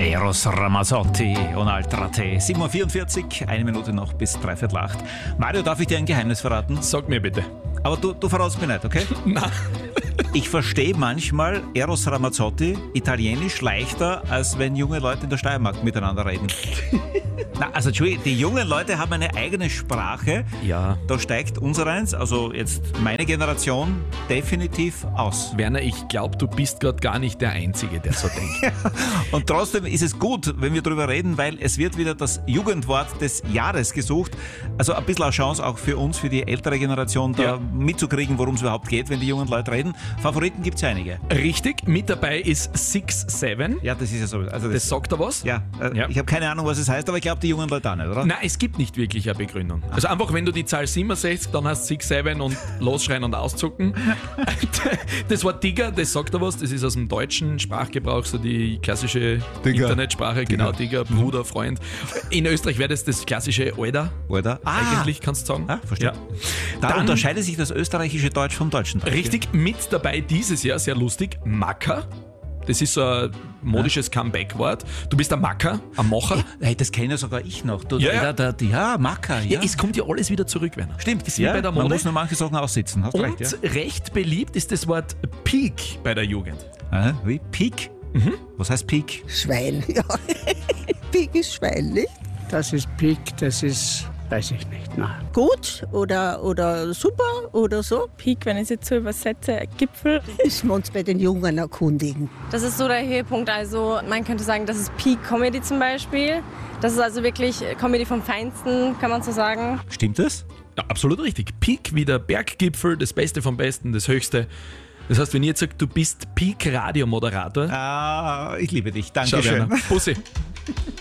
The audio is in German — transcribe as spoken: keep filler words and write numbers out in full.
Eros Ramazzotti und Altra Te. sieben Uhr vierundvierzig, eine Minute noch bis dreiviertel acht. Mario, darf ich dir ein Geheimnis verraten? Sag mir bitte. Aber du, du verratst mir nicht, okay? Nein. Ich verstehe manchmal Eros Ramazzotti italienisch leichter, als wenn junge Leute in der Steiermark miteinander reden. Na, also Entschuldigung, die jungen Leute haben eine eigene Sprache. Ja. Da steigt unsereins, also jetzt meine Generation, definitiv aus. Werner, ich glaube, du bist gerade gar nicht der Einzige, der so denkt. Und trotzdem ist es gut, wenn wir darüber reden, weil es wird wieder das Jugendwort des Jahres gesucht. Also ein bisschen eine Chance auch für uns, für die ältere Generation, da Ja. mitzukriegen, worum es überhaupt geht, wenn die jungen Leute reden. Favoriten gibt es ja einige. Richtig, mit dabei ist six seven. Ja, das ist ja so. Also Das sagt er was? ja, äh, Ja. ich habe keine Ahnung, was es heißt, aber ich glaube, die jungen Leute auch nicht, oder? Nein, es gibt nicht wirklich eine Begründung. Also einfach, wenn du die Zahl siebenundsechzig, dann hast six seven und losschreien und auszucken. Das Wort Digger, das sagt er was, das ist aus dem deutschen Sprachgebrauch, so die klassische Digger. Internetsprache, genau, Digger, Bruder, Freund. In Österreich wäre das das klassische Alter, Oder? Ah, eigentlich, kannst du sagen. ah, verstehe. Da Dann- unterscheidet sich das österreichische Deutsch vom deutschen Deutsch. Richtig, mit dabei dieses Jahr, sehr lustig, Macker. Das ist so ein modisches Comeback-Wort. Du bist ein Macker, ein Macher. Hey, das kenne sogar ich noch. Du, Ja, der, ja. der, der, ja, Macker. Ja, Ja, es kommt ja alles wieder zurück, Werner. stimmt. Das ist wie Ja, bei der man Mode. muss nur manche Sachen aussitzen. Hast Und recht, ja. recht beliebt ist das Wort Peak bei der Jugend. Aha, wie? Peak? Was heißt Peak? Schwein, ja. Pik ist Schwein, nicht? Das ist Peak, das ist, weiß ich nicht. Nein. Gut oder, oder super oder so? Peak, wenn ich es jetzt so übersetze, Gipfel. Müssen wir uns bei den Jungen erkundigen. Das ist so der Höhepunkt. Also man könnte sagen, das ist Peak Comedy zum Beispiel. Das ist also wirklich Comedy vom Feinsten, kann man so sagen. Stimmt das? Ja, absolut richtig. Peak wie der Berggipfel, das Beste vom Besten, das Höchste. Das heißt, wenn ich jetzt sage, du bist Peak-Radiomoderator, Ah, ich liebe dich. schau Dankeschön. Werner, Bussi.